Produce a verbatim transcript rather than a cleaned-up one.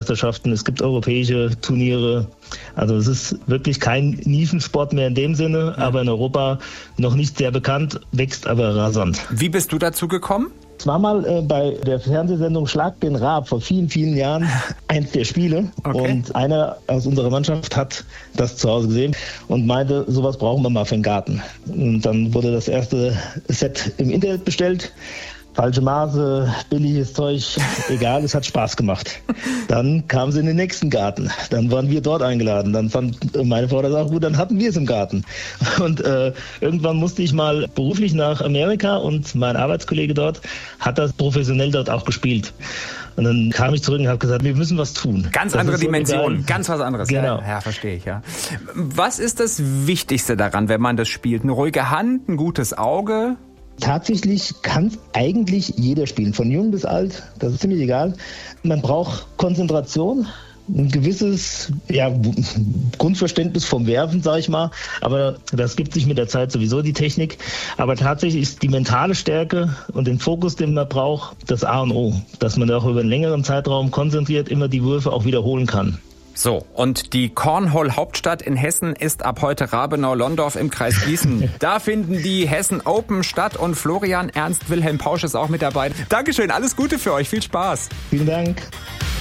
Weltmeisterschaften, es gibt europäische Turniere. Also es ist wirklich kein Nischensport mehr in dem Sinne, ja. aber in Europa noch nicht sehr bekannt, wächst aber rasant. Wie bist du dazu gekommen? Es war mal äh, bei der Fernsehsendung Schlag den Raab vor vielen, vielen Jahren eins der Spiele. Okay. Und einer aus unserer Mannschaft hat das zu Hause gesehen und meinte, sowas brauchen wir mal für den Garten. Und dann wurde das erste Set im Internet bestellt. Falsche Maße, billiges Zeug, egal, es hat Spaß gemacht. Dann kamen sie in den nächsten Garten. Dann waren wir dort eingeladen. Dann fand meine Frau das auch gut, dann hatten wir es im Garten. Und äh, irgendwann musste ich mal beruflich nach Amerika und mein Arbeitskollege dort hat das professionell dort auch gespielt. Und dann kam ich zurück und habe gesagt, wir müssen was tun. Ganz das andere Dimension, so ganz was anderes. Genau. Ja, ja, verstehe ich, ja. Was ist das Wichtigste daran, wenn man das spielt? Eine ruhige Hand, ein gutes Auge? Tatsächlich kann eigentlich jeder spielen, von jung bis alt, das ist ziemlich egal. Man braucht Konzentration, ein gewisses ja, Grundverständnis vom Werfen, sage ich mal, aber das gibt sich mit der Zeit sowieso die Technik. Aber tatsächlich ist die mentale Stärke und den Fokus, den man braucht, das A und O, dass man auch über einen längeren Zeitraum konzentriert immer die Würfe auch wiederholen kann. So, und die Cornhole-Hauptstadt in Hessen ist ab heute Rabenau-Londorf im Kreis Gießen. Da finden die Hessen Open statt und Florian Ernst Wilhelm Pausch ist auch mit dabei. Dankeschön, alles Gute für euch, viel Spaß. Vielen Dank.